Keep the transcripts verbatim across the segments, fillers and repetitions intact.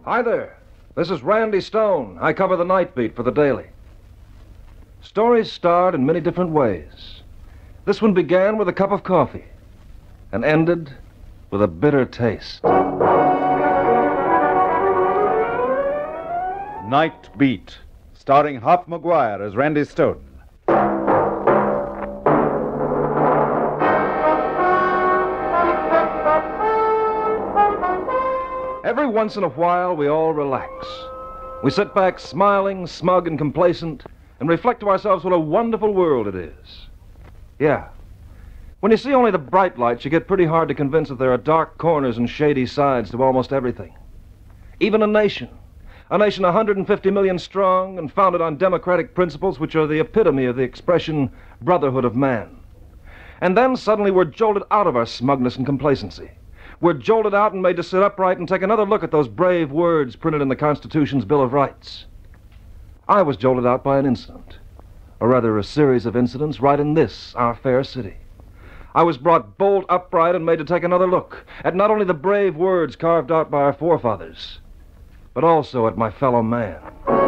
Hi there. This is Randy Stone. I cover the night beat for the Daily. Stories start in many different ways. This one began with a cup of coffee and ended with a bitter taste. Night Beat, starring Hop McGuire as Randy Stone. Every once in a while, we all relax. We sit back smiling, smug, and complacent, and reflect to ourselves what a wonderful world it is. Yeah. When you see only the bright lights, you get pretty hard to convince that there are dark corners and shady sides to almost everything. Even a nation. A nation one hundred fifty million strong and founded on democratic principles which are the epitome of the expression brotherhood of man. And then suddenly we're jolted out of our smugness and complacency. We're jolted out and made to sit upright and take another look at those brave words printed in the Constitution's Bill of Rights. I was jolted out by an incident, or rather a series of incidents right in this, our fair city. I was brought bolt upright and made to take another look at not only the brave words carved out by our forefathers, but also at my fellow man.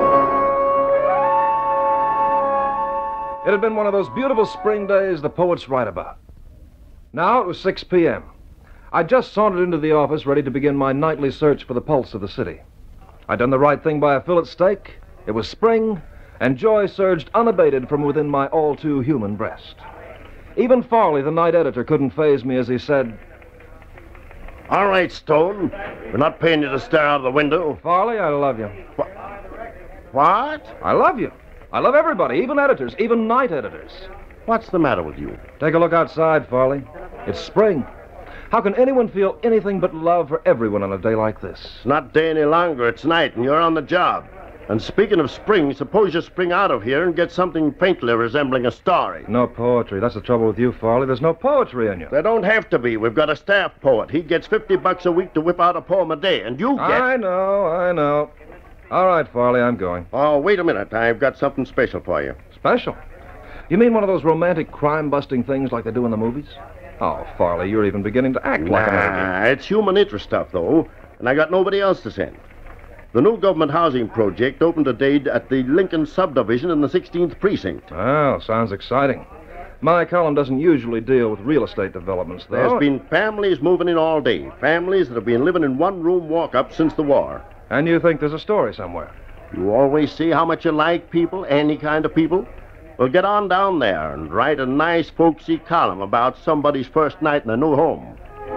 It had been one of those beautiful spring days the poets write about. Now it was six p.m. I just sauntered into the office ready to begin my nightly search for the pulse of the city. I'd done the right thing by a fillet steak. It was spring, and joy surged unabated from within my all-too-human breast. Even Farley, the night editor, couldn't faze me as he said, "All right, Stone. We're not paying you to stare out of the window." "Farley, I love you." Wh- What? I love you. I love everybody, even editors, even night editors. What's the matter with you? Take a look outside, Farley. It's spring. How can anyone feel anything but love for everyone on a day like this? It's not day any longer. It's night, and you're on the job. And speaking of spring, suppose you spring out of here and get something faintly resembling a story. No poetry. That's the trouble with you, Farley. There's no poetry in you. There don't have to be. We've got a staff poet. He gets fifty bucks a week to whip out a poem a day, and you get... I know, I know. All right, Farley, I'm going. Oh, wait a minute. I've got something special for you. Special? You mean one of those romantic crime-busting things like they do in the movies? Oh, Farley, you're even beginning to act like an agent. Nah, it's human interest stuff, though, and I got nobody else to send. The new government housing project opened today at the Lincoln subdivision in the sixteenth precinct. Oh, sounds exciting. My column doesn't usually deal with real estate developments, though. There's been families moving in all day. Families that have been living in one-room walk-up since the war. And you think there's a story somewhere? You always see how much you like people, any kind of people. Well, get on down there and write a nice, folksy column about somebody's first night in a new home.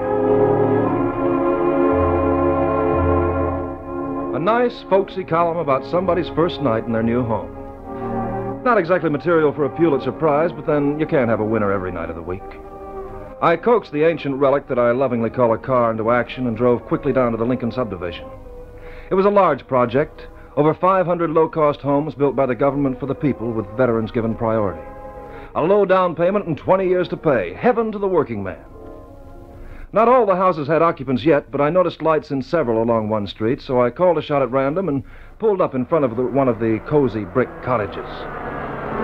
A nice, folksy column about somebody's first night in their new home. Not exactly material for a Pulitzer Prize, but then you can't have a winner every night of the week. I coaxed the ancient relic that I lovingly call a car into action and drove quickly down to the Lincoln subdivision. It was a large project. Over five hundred low-cost homes built by the government for the people with veterans given priority. A low down payment and twenty years to pay. Heaven to the working man. Not all the houses had occupants yet, but I noticed lights in several along one street, so I called a shot at random and pulled up in front of the, one of the cozy brick cottages.